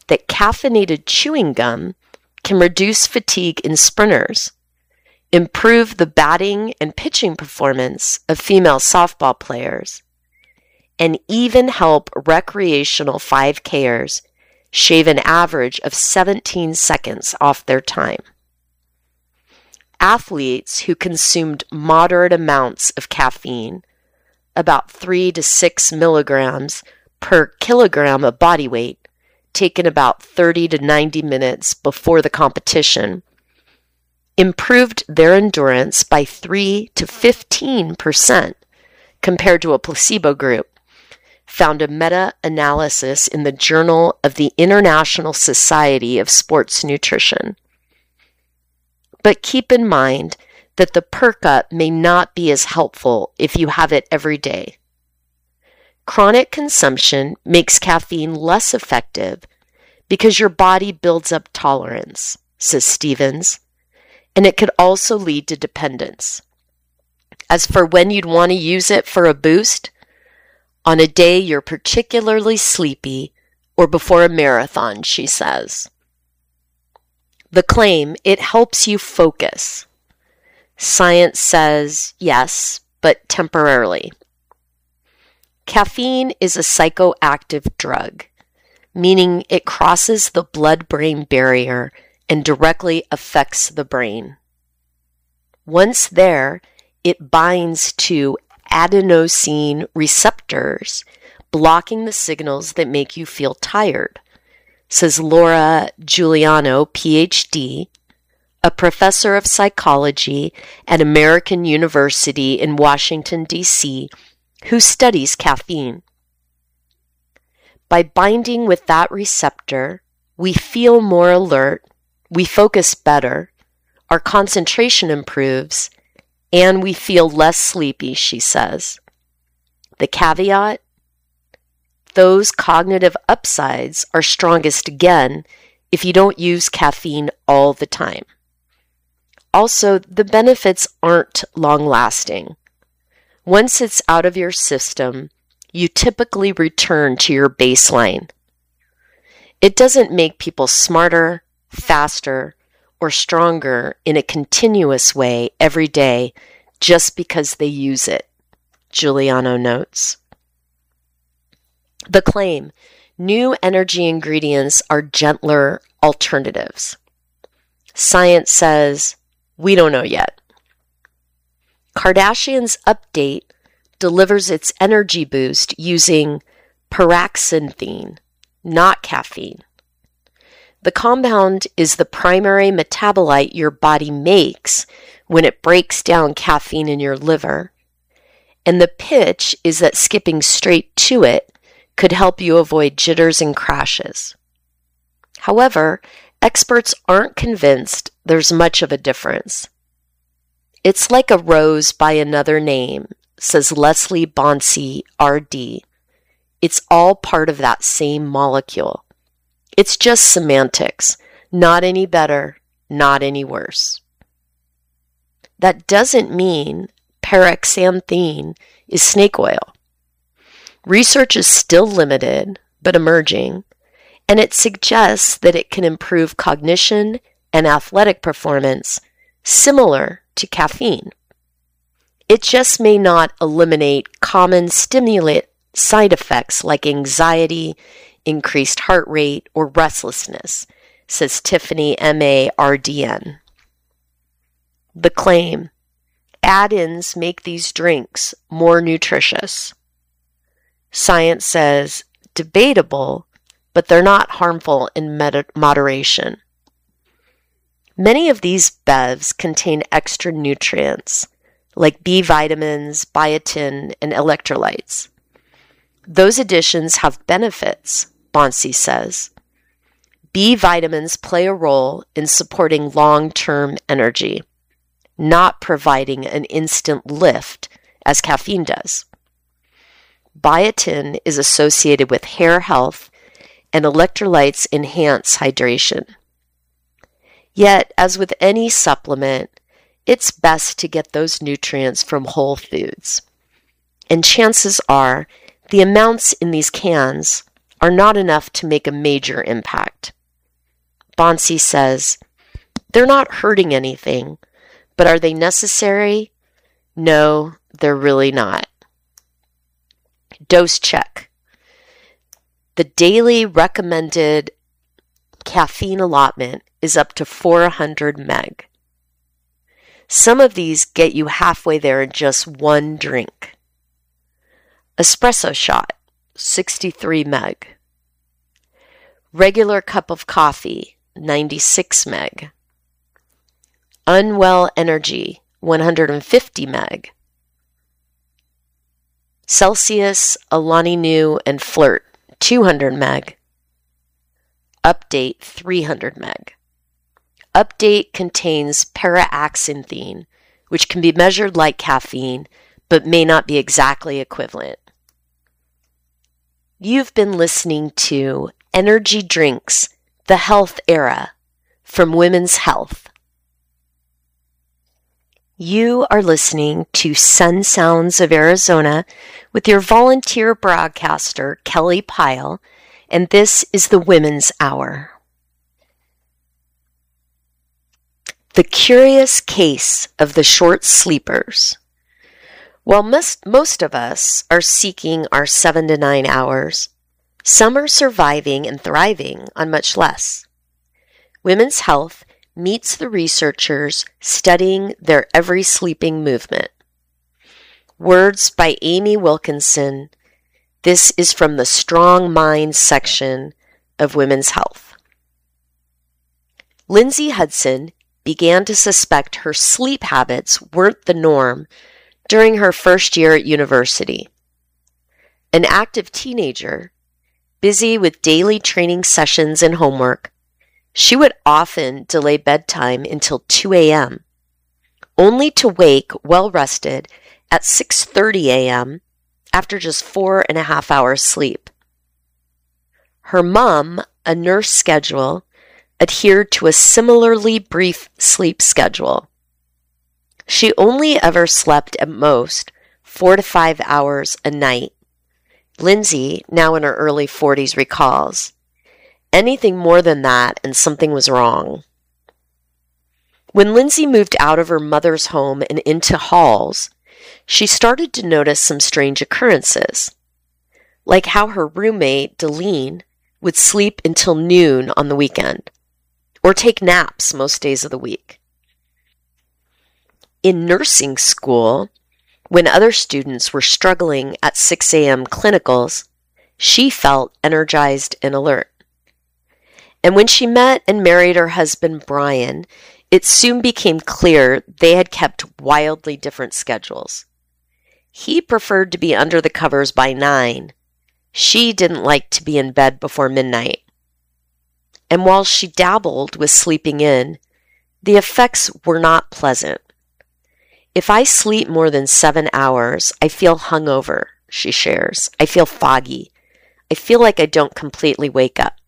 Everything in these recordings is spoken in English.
that caffeinated chewing gum can reduce fatigue in sprinters, improve the batting and pitching performance of female softball players, and even help recreational 5Kers shave an average of 17 seconds off their time. Athletes who consumed moderate amounts of caffeine, about 3 to 6 milligrams per kilogram of body weight, taken about 30 to 90 minutes before the competition, improved their endurance by 3 to 15% compared to a placebo group, found a meta-analysis in the Journal of the International Society of Sports Nutrition. But keep in mind that the perk-up may not be as helpful if you have it every day. Chronic consumption makes caffeine less effective because your body builds up tolerance, says Stevens, and it could also lead to dependence. As for when you'd want to use it for a boost, on a day you're particularly sleepy or before a marathon, she says. The claim, it helps you focus. Science says yes, but temporarily. Caffeine is a psychoactive drug, meaning it crosses the blood-brain barrier and directly affects the brain. Once there, it binds to adenosine receptors, blocking the signals that make you feel tired, says Laura Giuliano, PhD, a professor of psychology at American University in Washington, D.C., who studies caffeine. By binding with that receptor, we feel more alert, we focus better, our concentration improves, and we feel less sleepy, she says. The caveat? Those cognitive upsides are strongest again if you don't use caffeine all the time. Also, the benefits aren't long-lasting. Once it's out of your system, you typically return to your baseline. It doesn't make people smarter, faster, or stronger in a continuous way every day just because they use it, Giuliano notes. The claim, new energy ingredients are gentler alternatives. Science says, we don't know yet. Kardashian's Update delivers its energy boost using paraxanthine, not caffeine. The compound is the primary metabolite your body makes when it breaks down caffeine in your liver, and the pitch is that skipping straight to it could help you avoid jitters and crashes. However, experts aren't convinced there's much of a difference. It's like a rose by another name, says Leslie Bonci, RD. It's all part of that same molecule. It's just semantics, not any better, not any worse. That doesn't mean paraxanthine is snake oil. Research is still limited, but emerging, and it suggests that it can improve cognition and athletic performance similar to caffeine. It just may not eliminate common stimulant side effects like anxiety, increased heart rate, or restlessness, says Tiffany M.A. RDN. The claim, add-ins make these drinks more nutritious. Science says, debatable, but they're not harmful in moderation. Many of these bevs contain extra nutrients, like B vitamins, biotin, and electrolytes. Those additions have benefits, Bonci says. B vitamins play a role in supporting long-term energy, not providing an instant lift as caffeine does. Biotin is associated with hair health, and electrolytes enhance hydration. Yet, as with any supplement, it's best to get those nutrients from whole foods. And chances are, the amounts in these cans are not enough to make a major impact. Bonsi says, they're not hurting anything, but are they necessary? No, they're really not. Dose check. The daily recommended caffeine allotment is up to 400 meg. Some of these get you halfway there in just one drink. Espresso shot, 63 meg. Regular cup of coffee, 96 meg. Unwell Energy, 150 meg. Celsius, Alani Nu, and Flirt, 200 meg. Update, 300 meg. Update contains paraxanthine, which can be measured like caffeine, but may not be exactly equivalent. You've been listening to Energy Drinks, the Health Era, from Women's Health. You are listening to Sun Sounds of Arizona with your volunteer broadcaster, Kelly Pyle, and this is the Women's Hour. The curious case of the short sleepers. While most of us are seeking our 7 to 9 hours, some are surviving and thriving on much less. Women's Health meets the researchers studying their every sleeping movement. Words by Amy Wilkinson. This is from the Strong Minds section of Women's Health. Lindsay Hudson began to suspect her sleep habits weren't the norm during her first year at university. An active teenager, busy with daily training sessions and homework, she would often delay bedtime until 2 a.m., only to wake well-rested at 6:30 a.m. after just 4.5 hours sleep. Her mom, a nurse schedule, adhered to a similarly brief sleep schedule. She only ever slept at most 4 to 5 hours a night. Lindsay, now in her early 40s, recalls, anything more than that and something was wrong. When Lindsay moved out of her mother's home and into Hall's, she started to notice some strange occurrences, like how her roommate, Deline, would sleep until noon on the weekend, or take naps most days of the week. In nursing school, when other students were struggling at 6 a.m. clinicals, she felt energized and alert. And when she met and married her husband, Brian, it soon became clear they had kept wildly different schedules. He preferred to be under the covers by 9. She didn't like to be in bed before midnight. And while she dabbled with sleeping in, the effects were not pleasant. If I sleep more than 7 hours, I feel hungover, she shares. I feel foggy. I feel like I don't completely wake up.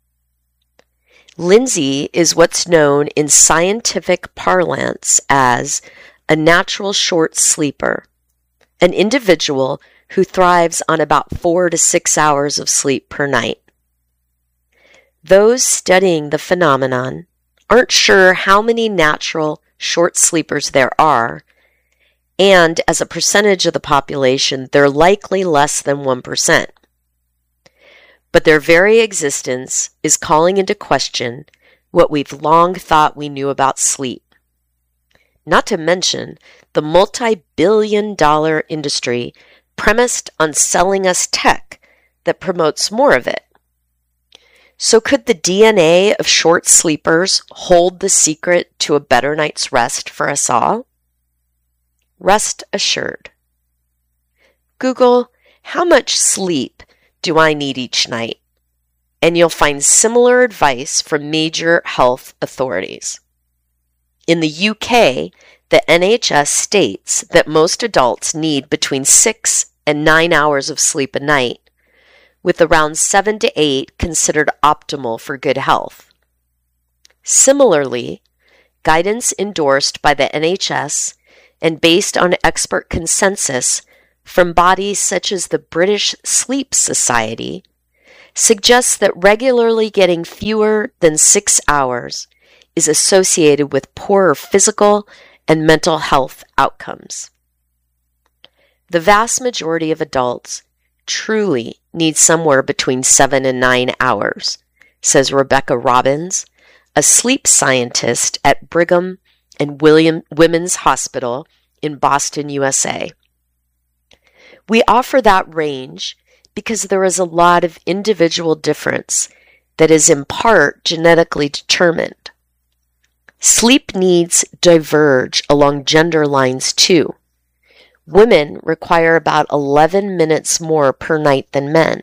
Lindsay is what's known in scientific parlance as a natural short sleeper, an individual who thrives on about 4 to 6 hours of sleep per night. Those studying the phenomenon aren't sure how many natural short sleepers there are, and as a percentage of the population, they're likely less than 1%. But their very existence is calling into question what we've long thought we knew about sleep. Not to mention the multi-billion-dollar industry premised on selling us tech that promotes more of it. So could the DNA of short sleepers hold the secret to a better night's rest for us all? Rest assured. Google, how much sleep do I need each night? And you'll find similar advice from major health authorities. In the UK, the NHS states that most adults need between 6 and 9 hours of sleep a night, with around 7 to 8 considered optimal for good health. Similarly, guidance endorsed by the NHS and based on expert consensus from bodies such as the British Sleep Society suggests that regularly getting fewer than 6 hours is associated with poorer physical and mental health outcomes. The vast majority of adults truly need somewhere between 7 and 9 hours, says Rebecca Robbins, a sleep scientist at Brigham and Women's Hospital in Boston, USA. We offer that range because there is a lot of individual difference that is in part genetically determined. Sleep needs diverge along gender lines too. Women require about 11 minutes more per night than men.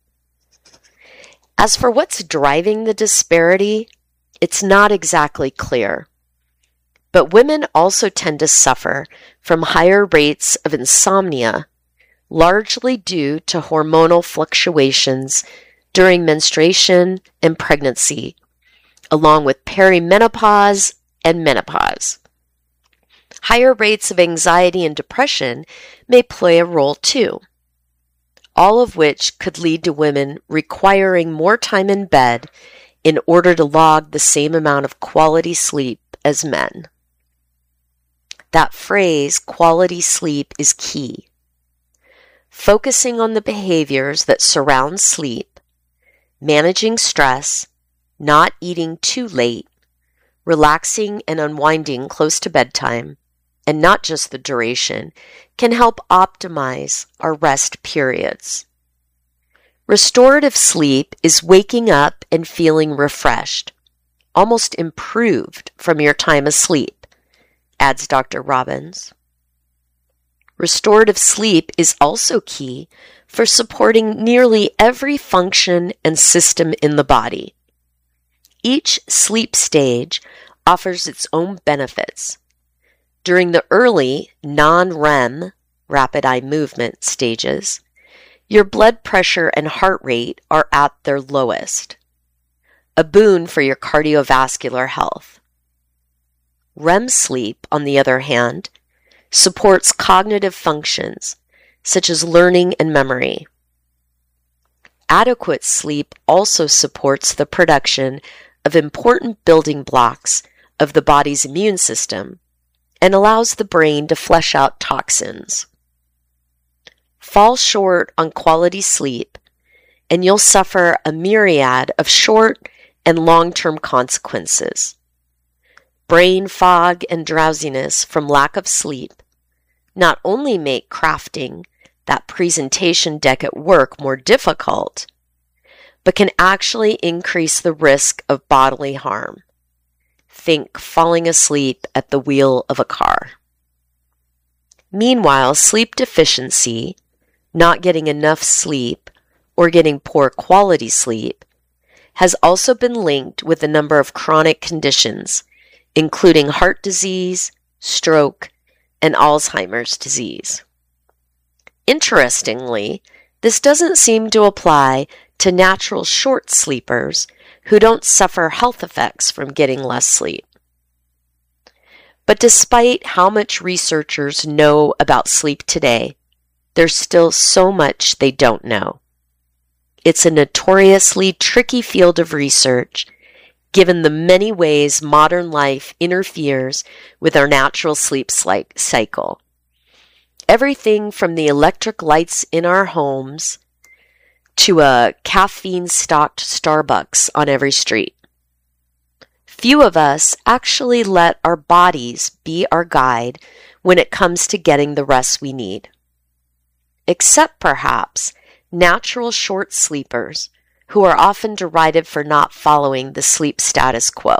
As for what's driving the disparity, it's not exactly clear. But women also tend to suffer from higher rates of insomnia, largely due to hormonal fluctuations during menstruation and pregnancy, along with perimenopause and menopause. Higher rates of anxiety and depression may play a role too, all of which could lead to women requiring more time in bed in order to log the same amount of quality sleep as men. That phrase, quality sleep, is key. Focusing on the behaviors that surround sleep, managing stress, not eating too late, relaxing and unwinding close to bedtime, and not just the duration, can help optimize our rest periods. Restorative sleep is waking up and feeling refreshed, almost improved from your time asleep, adds Dr. Robbins. Restorative sleep is also key for supporting nearly every function and system in the body. Each sleep stage offers its own benefits. During the early non-REM, rapid eye movement stages, your blood pressure and heart rate are at their lowest, a boon for your cardiovascular health. REM sleep, on the other hand, supports cognitive functions such as learning and memory. Adequate sleep also supports the production of important building blocks of the body's immune system and allows the brain to flush out toxins. Fall short on quality sleep, and you'll suffer a myriad of short and long-term consequences. Brain fog and drowsiness from lack of sleep not only make crafting that presentation deck at work more difficult, but can actually increase the risk of bodily harm. Think falling asleep at the wheel of a car. Meanwhile, sleep deficiency, not getting enough sleep, or getting poor quality sleep, has also been linked with a number of chronic conditions, including heart disease, stroke, and Alzheimer's disease. Interestingly, this doesn't seem to apply to natural short sleepers who don't suffer health effects from getting less sleep. But despite how much researchers know about sleep today, there's still so much they don't know. It's a notoriously tricky field of research, given the many ways modern life interferes with our natural sleep cycle. Everything from the electric lights in our homes to a caffeine-stocked Starbucks on every street. Few of us actually let our bodies be our guide when it comes to getting the rest we need. Except perhaps natural short sleepers who are often derided for not following the sleep status quo.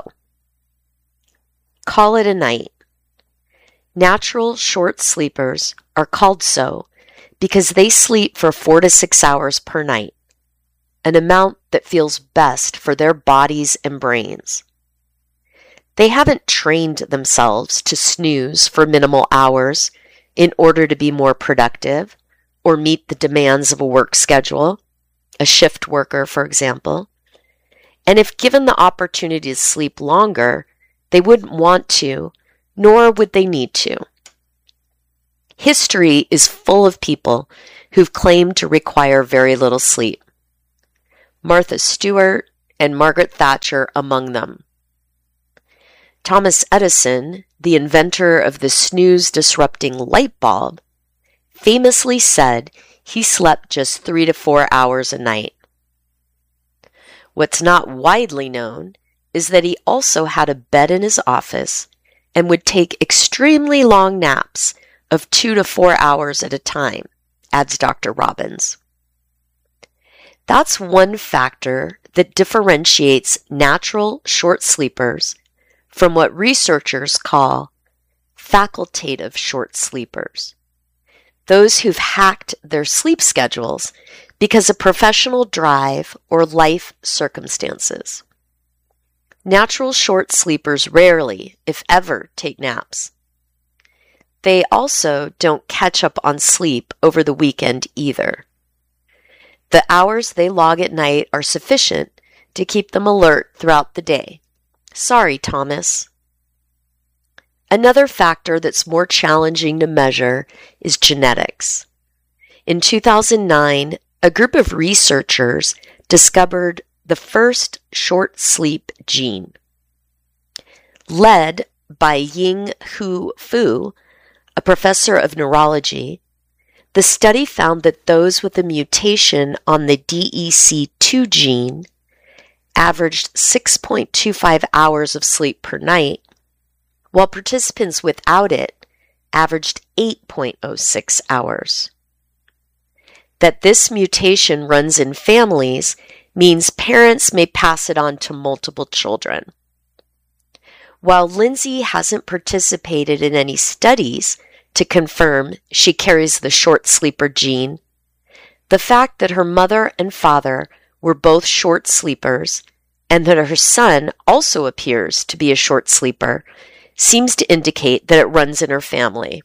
Call it a night. Natural short sleepers are called so because they sleep for 4 to 6 hours per night, an amount that feels best for their bodies and brains. They haven't trained themselves to snooze for minimal hours in order to be more productive or meet the demands of a work schedule, a shift worker, for example. And if given the opportunity to sleep longer, they wouldn't want to, nor would they need to. History is full of people who've claimed to require very little sleep. Martha Stewart, and Margaret Thatcher among them. Thomas Edison, the inventor of the snooze-disrupting light bulb, famously said he slept just 3 to 4 hours a night. What's not widely known is that he also had a bed in his office and would take extremely long naps of 2 to 4 hours at a time, adds Dr. Robbins. That's one factor that differentiates natural short sleepers from what researchers call facultative short sleepers, those who've hacked their sleep schedules because of professional drive or life circumstances. Natural short sleepers rarely, if ever, take naps. They also don't catch up on sleep over the weekend either. The hours they log at night are sufficient to keep them alert throughout the day. Sorry, Thomas. Another factor that's more challenging to measure is genetics. In 2009, a group of researchers discovered the first short sleep gene. Led by Ying-Hu Fu, a professor of neurology, the study found that those with a mutation on the DEC2 gene averaged 6.25 hours of sleep per night, while participants without it averaged 8.06 hours. That this mutation runs in families means parents may pass it on to multiple children. While Lindsay hasn't participated in any studies to confirm she carries the short sleeper gene, the fact that her mother and father were both short sleepers and that her son also appears to be a short sleeper seems to indicate that it runs in her family.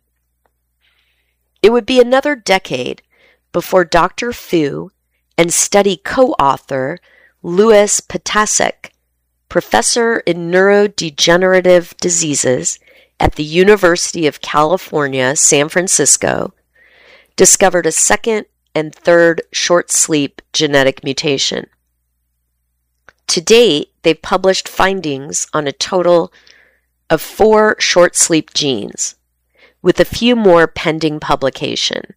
It would be another decade before Dr. Fu and study co-author Louis Ptacek, professor in neurodegenerative diseases at the University of California, San Francisco, discovered a second and third short sleep genetic mutation. To date, they've published findings on a total of 4 short sleep genes, with a few more pending publication.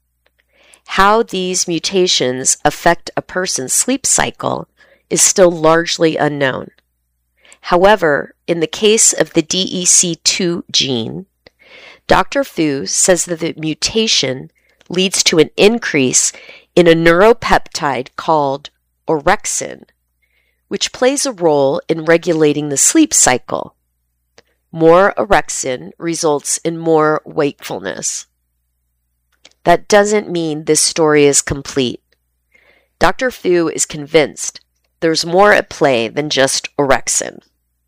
How these mutations affect a person's sleep cycle is still largely unknown. However, in the case of the DEC2 gene, Dr. Fu says that the mutation leads to an increase in a neuropeptide called orexin, which plays a role in regulating the sleep cycle. More orexin results in more wakefulness. That doesn't mean this story is complete. Dr. Fu is convinced there's more at play than just orexin.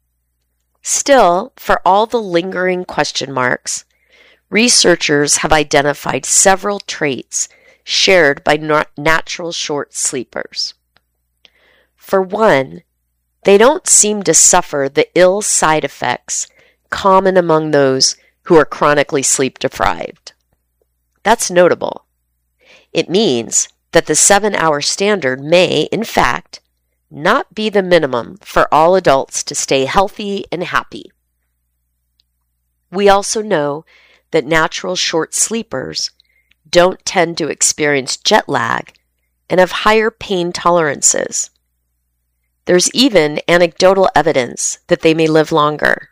Still, for all the lingering question marks, researchers have identified several traits shared by natural short sleepers. For one, they don't seem to suffer the ill side effects common among those who are chronically sleep deprived. That's notable. It means that the 7-hour standard may, in fact, not be the minimum for all adults to stay healthy and happy. We also know that natural short sleepers don't tend to experience jet lag and have higher pain tolerances. There's even anecdotal evidence that they may live longer.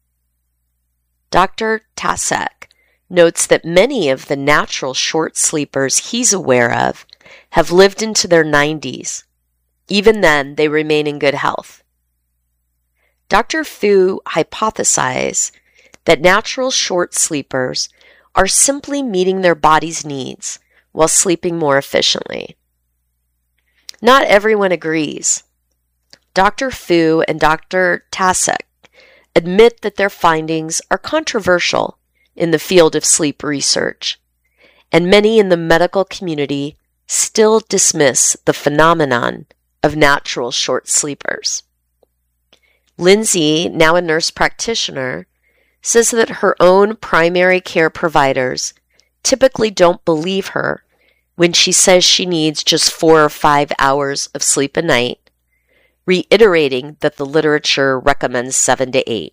Dr. Ptacek notes that many of the natural short sleepers he's aware of have lived into their 90s. Even then, they remain in good health. Dr. Fu hypothesized that natural short sleepers are simply meeting their body's needs while sleeping more efficiently. Not everyone agrees. Dr. Fu and Dr. Ptacek admit that their findings are controversial in the field of sleep research, and many in the medical community still dismiss the phenomenon of natural short sleepers. Lindsay, now a nurse practitioner, says that her own primary care providers typically don't believe her when she says she needs just 4 or 5 hours of sleep a night, reiterating that the literature recommends 7 to 8.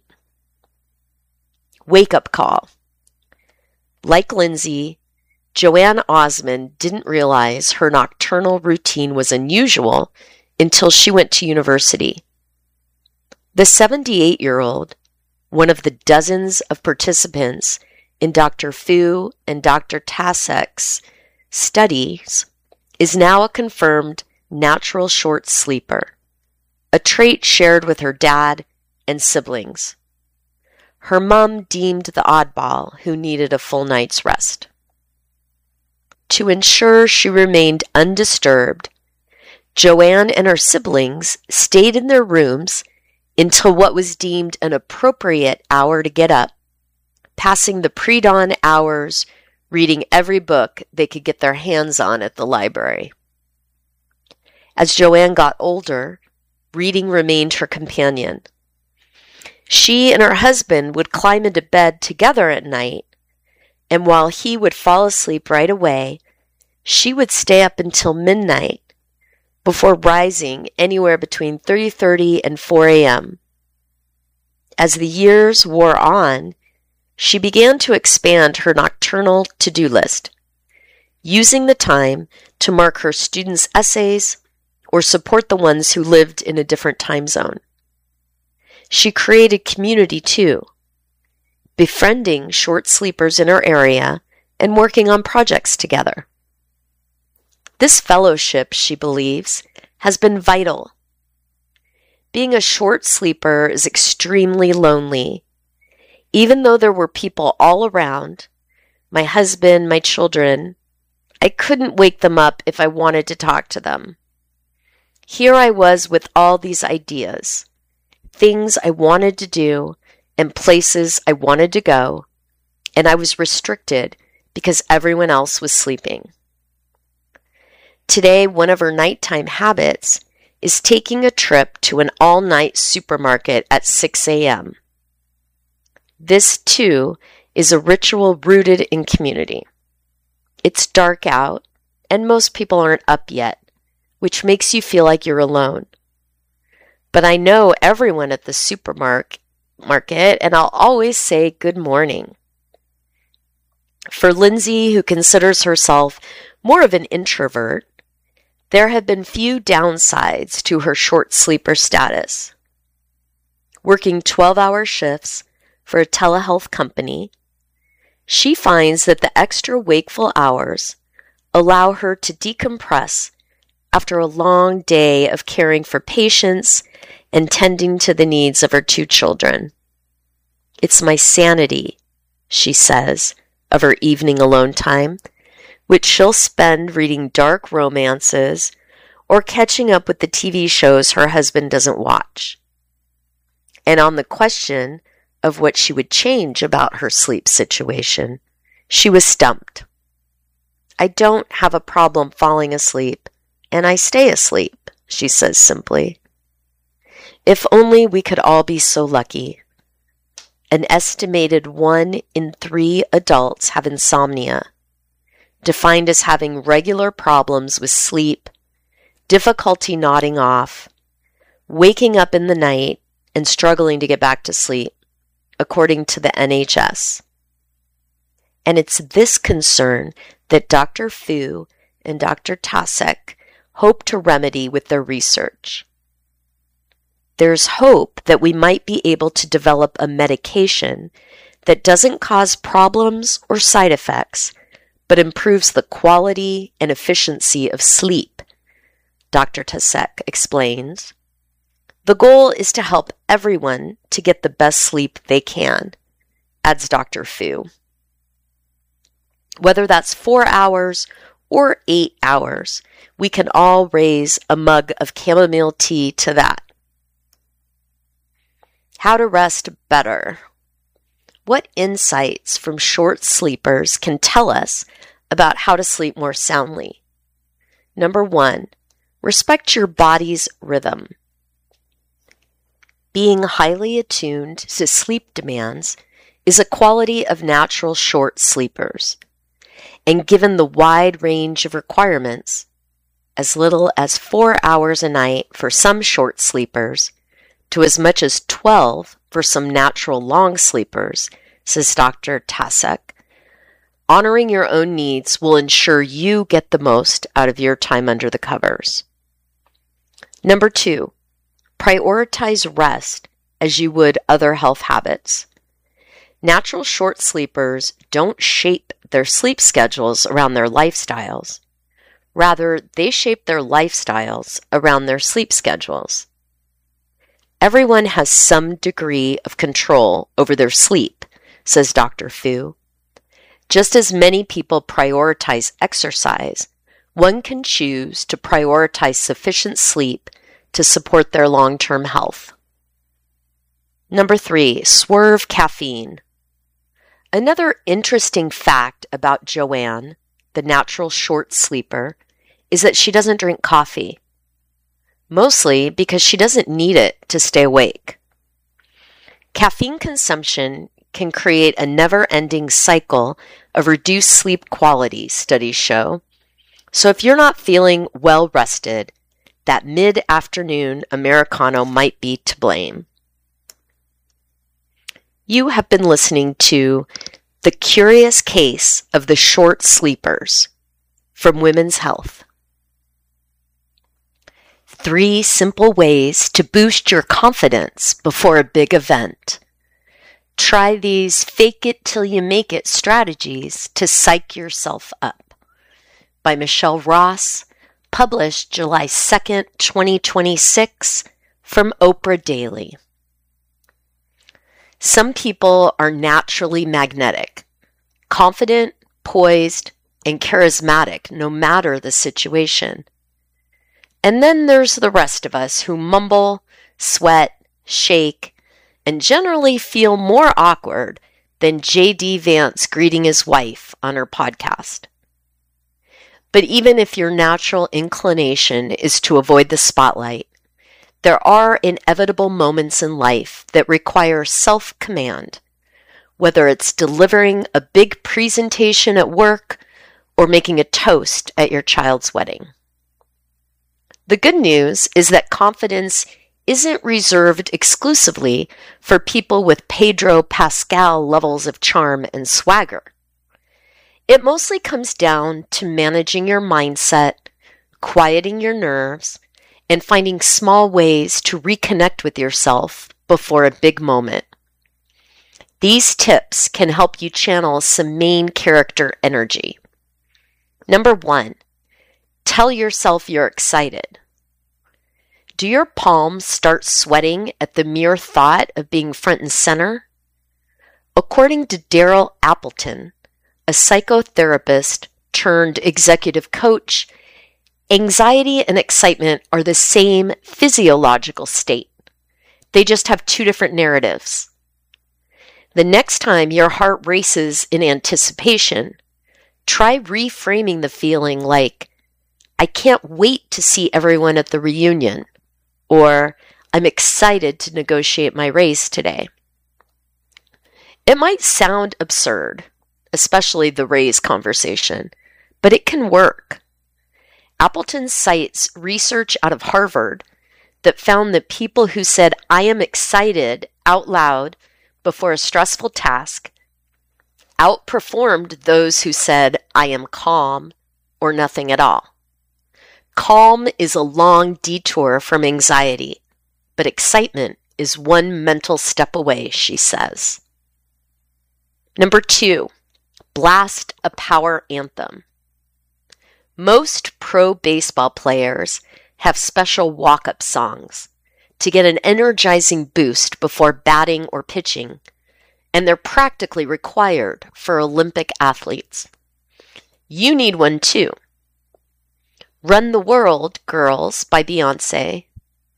Wake-up call. Like Lindsay, Joanne Osmond didn't realize her nocturnal routine was unusual until she went to university. The 78-year-old, one of the dozens of participants in Dr. Fu and Dr. Tasek's studies, is now a confirmed natural short sleeper, a trait shared with her dad and siblings. Her mom deemed the oddball who needed a full night's rest. To ensure she remained undisturbed, Joanne and her siblings stayed in their rooms until what was deemed an appropriate hour to get up, passing the pre-dawn hours reading every book they could get their hands on at the library. As Joanne got older, reading remained her companion. She and her husband would climb into bed together at night, and while he would fall asleep right away, she would stay up until midnight before rising anywhere between 3:30 and 4 a.m. As the years wore on, she began to expand her nocturnal to-do list, using the time to mark her students' essays or support the ones who lived in a different time zone. She created community too, befriending short sleepers in her area and working on projects together. This fellowship, she believes, has been vital. Being a short sleeper is extremely lonely. Even though there were people all around, my husband, my children, I couldn't wake them up if I wanted to talk to them. Here I was with all these ideas, things I wanted to do and places I wanted to go, and I was restricted because everyone else was sleeping. Today, one of her nighttime habits is taking a trip to an all-night supermarket at 6 a.m. This, too, is a ritual rooted in community. It's dark out, and most people aren't up yet, which makes you feel like you're alone. But I know everyone at the supermarket, and I'll always say good morning. For Lindsay, who considers herself more of an introvert, there have been few downsides to her short sleeper status. Working 12-hour shifts for a telehealth company, she finds that the extra wakeful hours allow her to decompress after a long day of caring for patients and tending to the needs of her 2 children. It's my sanity, she says, of her evening alone time, which she'll spend reading dark romances or catching up with the TV shows her husband doesn't watch. And on the question of what she would change about her sleep situation, she was stumped. I don't have a problem falling asleep, and I stay asleep, she says simply. If only we could all be so lucky. An estimated 1 in 3 adults have insomnia, defined as having regular problems with sleep, difficulty nodding off, waking up in the night, and struggling to get back to sleep, according to the NHS. And it's this concern that Dr. Fu and Dr. Tasek hope to remedy with their research. There's hope that we might be able to develop a medication that doesn't cause problems or side effects, but improves the quality and efficiency of sleep, Dr. Tasek explains. The goal is to help everyone to get the best sleep they can, adds Dr. Fu. Whether that's 4 hours or 8 hours, we can all raise a mug of chamomile tea to that. How to rest better. What insights from short sleepers can tell us about how to sleep more soundly? Number 1, respect your body's rhythm. Being highly attuned to sleep demands is a quality of natural short sleepers. and given the wide range of requirements, as little as 4 hours a night for some short sleepers to as much as 12 for some natural long sleepers, says Dr. Tasek, honoring your own needs will ensure you get the most out of your time under the covers. Number 2, prioritize rest as you would other health habits. Natural short sleepers don't shape their sleep schedules around their lifestyles. Rather, they shape their lifestyles around their sleep schedules. Everyone has some degree of control over their sleep, says Dr. Fu. Just as many people prioritize exercise, one can choose to prioritize sufficient sleep to support their long-term health. Number 3, swerve caffeine. Another interesting fact about Joanne, the natural short sleeper, is that she doesn't drink coffee, mostly because she doesn't need it to stay awake. Caffeine consumption can create a never-ending cycle of reduced sleep quality, studies show. So if you're not feeling well rested, that mid-afternoon Americano might be to blame. You have been listening to The Curious Case of the Short Sleepers from Women's Health. 3 simple ways to boost your confidence before a big event. Try these fake it till you make it strategies to psych yourself up. By Michelle Ross, published July 2nd, 2026, from Oprah Daily. Some people are naturally magnetic, confident, poised, and charismatic no matter the situation. And then there's the rest of us who mumble, sweat, shake, and generally feel more awkward than J.D. Vance greeting his wife on her podcast. But even if your natural inclination is to avoid the spotlight, there are inevitable moments in life that require self-command, whether it's delivering a big presentation at work or making a toast at your child's wedding. The good news is that confidence isn't reserved exclusively for people with Pedro Pascal levels of charm and swagger. It mostly comes down to managing your mindset, quieting your nerves, and finding small ways to reconnect with yourself before a big moment. These tips can help you channel some main character energy. Number 1, tell yourself you're excited. Do your palms start sweating at the mere thought of being front and center? According to Daryl Appleton, a psychotherapist turned executive coach, anxiety and excitement are the same physiological state. They just have 2 different narratives. The next time your heart races in anticipation, try reframing the feeling like, I can't wait to see everyone at the reunion, or I'm excited to negotiate my raise today. It might sound absurd, especially the raise conversation, but it can work. Appleton cites research out of Harvard that found that people who said, I am excited out loud before a stressful task outperformed those who said, I am calm or nothing at all. Calm is a long detour from anxiety, but excitement is one mental step away, she says. Number 2, blast a power anthem. Most pro baseball players have special walk-up songs to get an energizing boost before batting or pitching, and they're practically required for Olympic athletes. You need one too. Run the World, Girls by Beyoncé,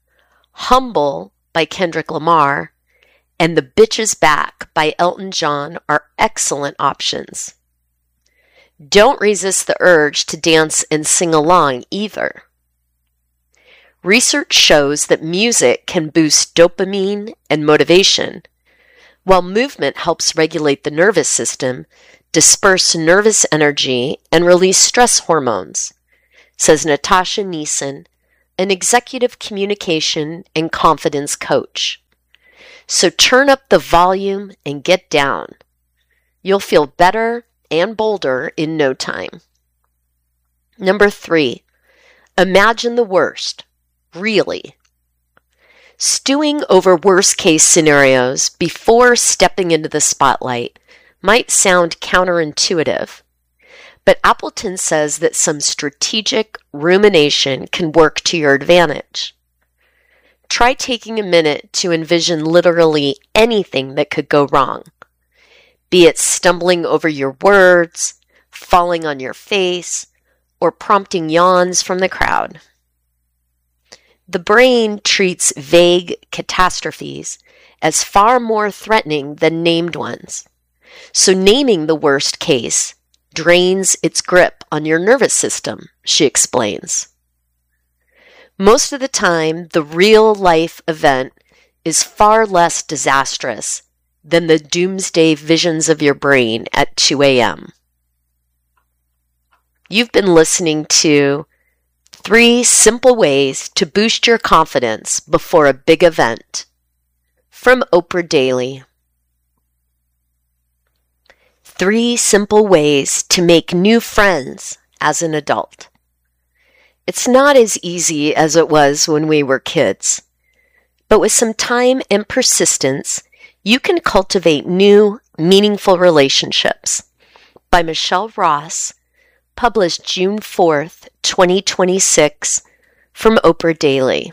Humble by Kendrick Lamar, and The Bitch Is Back by Elton John are excellent options. Don't resist the urge to dance and sing along either. Research shows that music can boost dopamine and motivation, while movement helps regulate the nervous system disperse nervous energy, and release stress hormones, says Natasha Neeson, an executive communication and confidence coach. So turn up the volume and get down. You'll feel better and bolder in no time. Number 3, imagine the worst, really. Stewing over worst-case scenarios before stepping into the spotlight might sound counterintuitive, but Appleton says that some strategic rumination can work to your advantage. Try taking a minute to envision literally anything that could go wrong, be it stumbling over your words, falling on your face, or prompting yawns from the crowd. The brain treats vague catastrophes as far more threatening than named ones. So naming the worst case drains its grip on your nervous system, she explains. Most of the time, the real-life event is far less disastrous than the doomsday visions of your brain at 2 a.m. You've been listening to 3 simple ways to boost your confidence before a big event from Oprah Daily. 3 simple ways to make new friends as an adult. It's not as easy as it was when we were kids, but with some time and persistence, you can cultivate new, meaningful relationships. By Michelle Ross, published June 4th, 2026, from Oprah Daily.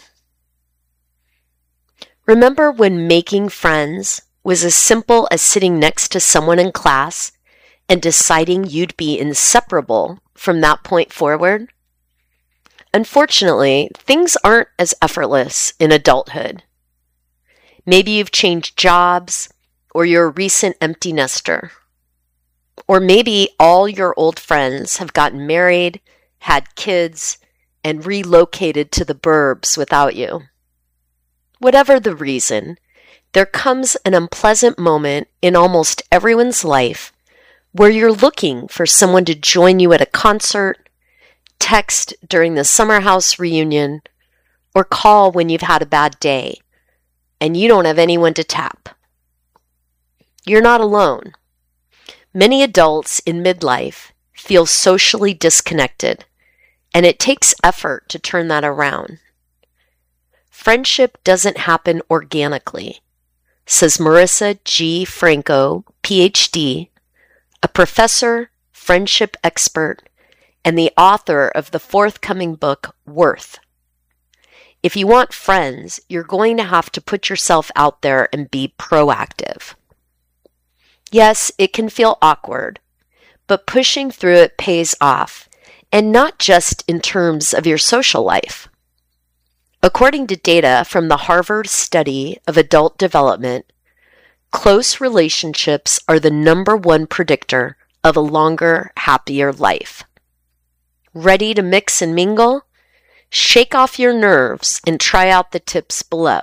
Remember when making friends was as simple as sitting next to someone in class and deciding you'd be inseparable from that point forward? Unfortunately, things aren't as effortless in adulthood. Maybe you've changed jobs, or you're a recent empty nester. Or maybe all your old friends have gotten married, had kids, and relocated to the burbs without you. Whatever the reason, there comes an unpleasant moment in almost everyone's life where you're looking for someone to join you at a concert, text during the summer house reunion, or call when you've had a bad day and you don't have anyone to tap. You're not alone. Many adults in midlife feel socially disconnected, and it takes effort to turn that around. Friendship doesn't happen organically, says Marissa G. Franco, PhD, a professor, friendship expert, and the author of the forthcoming book, Worth. If you want friends, you're going to have to put yourself out there and be proactive. Yes, it can feel awkward, but pushing through it pays off, and not just in terms of your social life. According to data from the Harvard Study of Adult Development, close relationships are the #1 predictor of a longer, happier life. Ready to mix and mingle? Shake off your nerves and try out the tips below.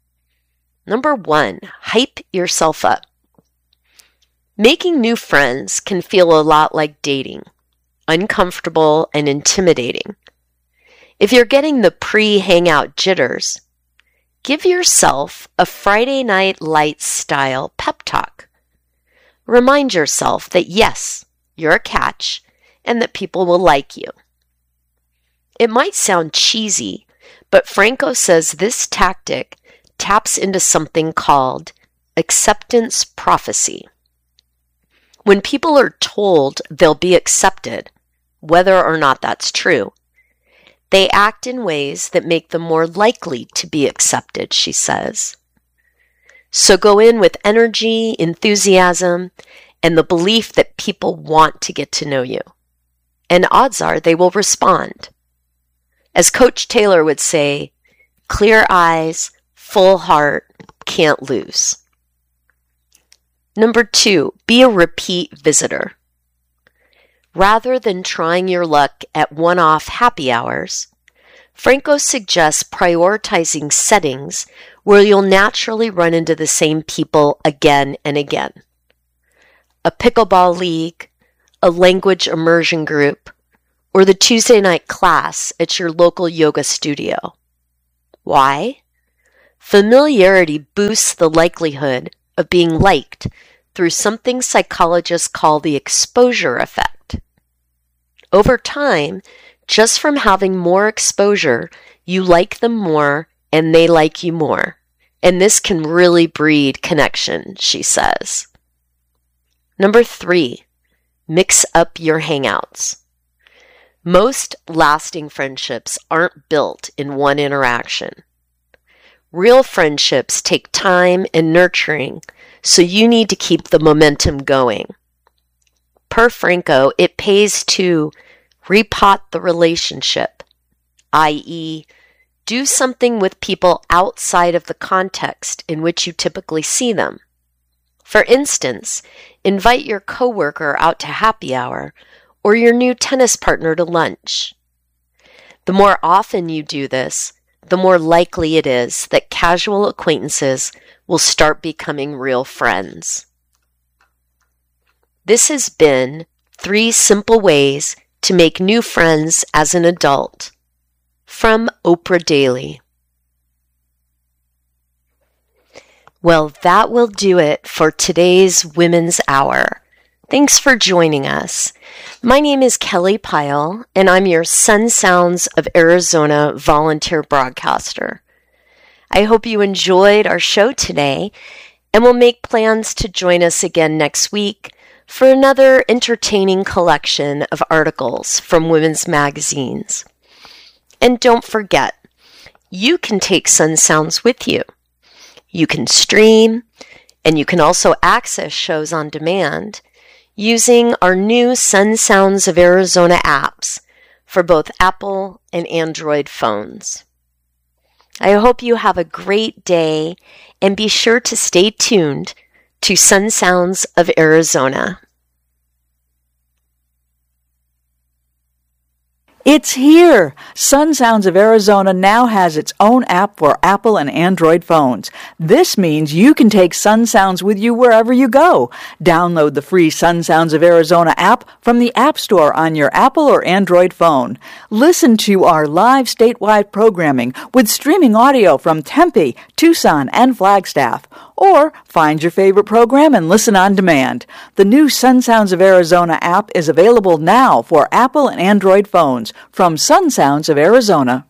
1, hype yourself up. Making new friends can feel a lot like dating, uncomfortable and intimidating. If you're getting the pre-hangout jitters, give yourself a Friday Night Lights style pep talk. Remind yourself that yes, you're a catch and that people will like you. It might sound cheesy, but Franco says this tactic taps into something called acceptance prophecy. When people are told they'll be accepted, whether or not that's true, they act in ways that make them more likely to be accepted, she says. So go in with energy, enthusiasm, and the belief that people want to get to know you. And odds are they will respond. As Coach Taylor would say, clear eyes, full heart, can't lose. 2, be a repeat visitor. Rather than trying your luck at one-off happy hours, Franco suggests prioritizing settings where you'll naturally run into the same people again and again. A pickleball league, a language immersion group, or the Tuesday night class at your local yoga studio. Why? Familiarity boosts the likelihood of being liked through something psychologists call the exposure effect. Over time, just from having more exposure, you like them more and they like you more. And this can really breed connection, she says. Number 3, mix up your hangouts. Most lasting friendships aren't built in one interaction. Real friendships take time and nurturing, so you need to keep the momentum going. Per Franco, it pays to repot the relationship, i.e., do something with people outside of the context in which you typically see them. For instance, invite your coworker out to happy hour or your new tennis partner to lunch. The more often you do this, the more likely it is that casual acquaintances will start becoming real friends. This has been 3 simple ways to make new friends as an adult from Oprah Daily. Well, that will do it for today's Women's Hour. Thanks for joining us. My name is Kelly Pyle, and I'm your Sun Sounds of Arizona volunteer broadcaster. I hope you enjoyed our show today, and will make plans to join us again next week for another entertaining collection of articles from women's magazines. And don't forget, you can take Sun Sounds with you. You can stream, and you can also access shows on demand using our new Sun Sounds of Arizona apps for both Apple and Android phones. I hope you have a great day, and be sure to stay tuned to Sun Sounds of Arizona. It's here! Sun Sounds of Arizona now has its own app for Apple and Android phones. This means you can take Sun Sounds with you wherever you go. Download the free Sun Sounds of Arizona app from the App Store on your Apple or Android phone. Listen to our live statewide programming with streaming audio from Tempe, Tucson, and Flagstaff. Or find your favorite program and listen on demand. The new Sun Sounds of Arizona app is available now for Apple and Android phones from Sun Sounds of Arizona.